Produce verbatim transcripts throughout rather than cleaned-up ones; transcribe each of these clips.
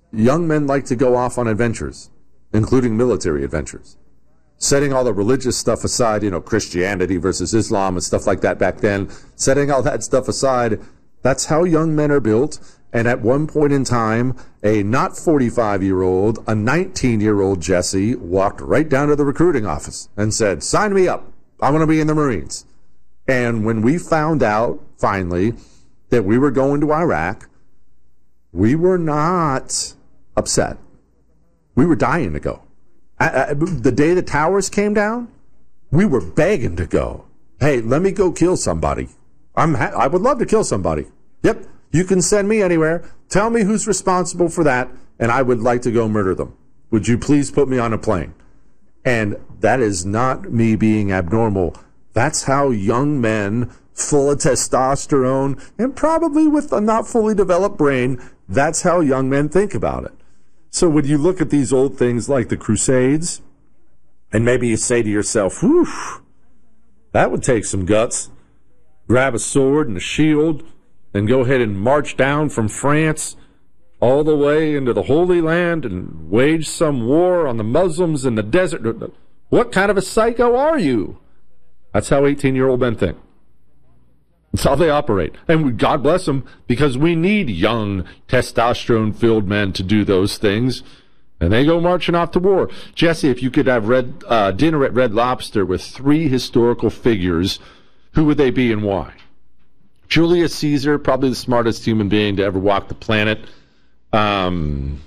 young men like to go off on adventures, including military adventures. Setting all the religious stuff aside, you know, Christianity versus Islam and stuff like that back then, setting all that stuff aside, that's how young men are built. And at one point in time, a not forty-five-year-old, a nineteen-year-old Jesse walked right down to the recruiting office and said, sign me up. I want to be in the Marines. And when we found out, finally, that we were going to Iraq, we were not upset. We were dying to go. I, I, the day the towers came down, we were begging to go. Hey, let me go kill somebody. I'm ha- I would love to kill somebody. Yep, you can send me anywhere. Tell me who's responsible for that, and I would like to go murder them. Would you please put me on a plane? And that is not me being abnormal. That's how young men, full of testosterone, and probably with a not fully developed brain, that's how young men think about it. So when you look at these old things like the Crusades, and maybe you say to yourself, whew, that would take some guts. Grab a sword and a shield and go ahead and march down from France all the way into the Holy Land and wage some war on the Muslims in the desert. What kind of a psycho are you? That's how eighteen-year-old men think. That's how they operate. And God bless them, because we need young, testosterone-filled men to do those things. And they go marching off to war. Jesse, if you could have red, uh, dinner at Red Lobster with three historical figures, who would they be and why? Julius Caesar, probably the smartest human being to ever walk the planet. Um,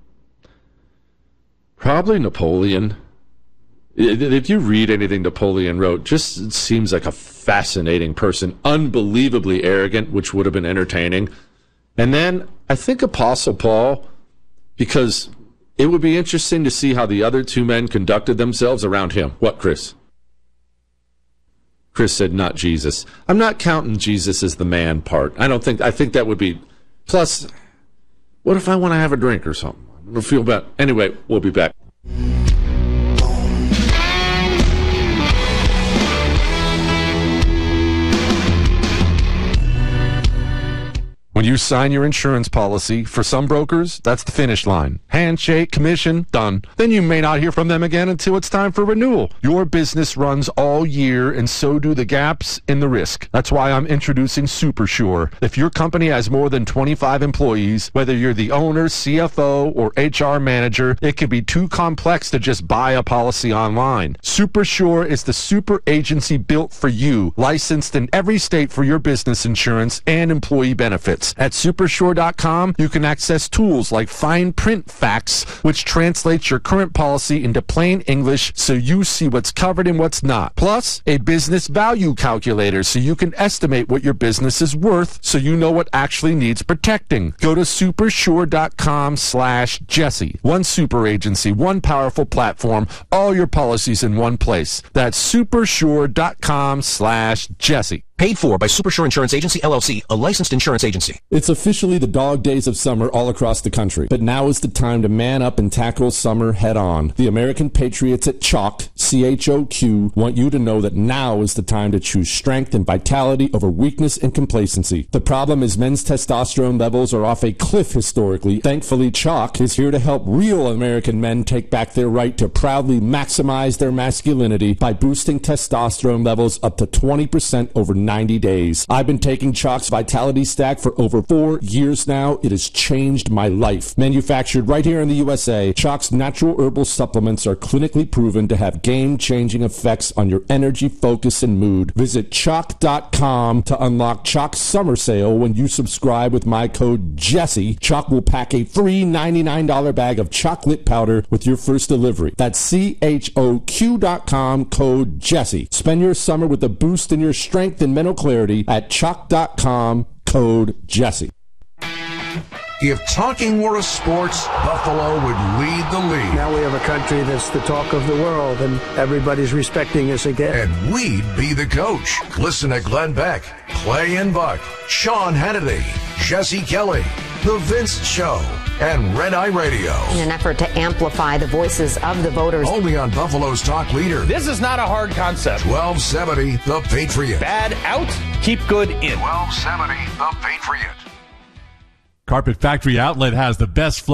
probably Napoleon. If you read anything Napoleon wrote, just seems like a fascinating person, unbelievably arrogant, which would have been entertaining. And then I think Apostle Paul, because it would be interesting to see how the other two men conducted themselves around him. What, Chris? Chris said, not Jesus. I'm not counting Jesus as the man part. I don't think, I think that would be, plus, what if I want to have a drink or something? I don't feel bad. Anyway, we'll be back. When you sign your insurance policy, for some brokers, that's the finish line. Handshake, commission, done. Then you may not hear from them again until it's time for renewal. Your business runs all year, and so do the gaps in the risk. That's why I'm introducing SuperSure. If your company has more than twenty-five employees, whether you're the owner, C F O, or H R manager, it can be too complex to just buy a policy online. SuperSure is the super agency built for you, licensed in every state for your business insurance and employee benefits. At supersure dot com, you can access tools like Fine Print Facts, which translates your current policy into plain English so you see what's covered and what's not. Plus, a business value calculator so you can estimate what your business is worth so you know what actually needs protecting. Go to supersure dot com slash Jesse. One super agency, one powerful platform, all your policies in one place. That's supersure dot com slash Jesse. Paid for by Supersure Insurance Agency, L L C, a licensed insurance agency. It's officially the dog days of summer all across the country. But now is the time to man up and tackle summer head on. The American Patriots at Chalk, C H O Q, want you to know that now is the time to choose strength and vitality over weakness and complacency. The problem is men's testosterone levels are off a cliff historically. Thankfully, Chalk is here to help real American men take back their right to proudly maximize their masculinity by boosting testosterone levels up to twenty percent over ninety days. I've been taking Chalk's Vitality Stack for over four years now. It has changed my life. Manufactured right here in the U S A, Chalk's natural herbal supplements are clinically proven to have game-changing effects on your energy, focus, and mood. Visit chalk dot com to unlock Chalk's summer sale. When you subscribe with my code Jesse, Chalk will pack a free ninety-nine dollars bag of chocolate powder with your first delivery. That's C H O Q dot com, code Jesse. Spend your summer with a boost in your strength and mental clarity at chalk dot com, code Jesse. If talking were a sport, Buffalo would lead the league. Now we have a country that's the talk of the world, and everybody's respecting us again. And we'd be the coach. Listen to Glenn Beck, Clay and Buck, Sean Hannity, Jesse Kelly, The Vince Show, and Red Eye Radio. In an effort to amplify the voices of the voters. Only on Buffalo's talk leader. This is not a hard concept. twelve seventy The Patriot. Bad out, keep good in. twelve seventy The Patriot. Carpet Factory Outlet has the best flow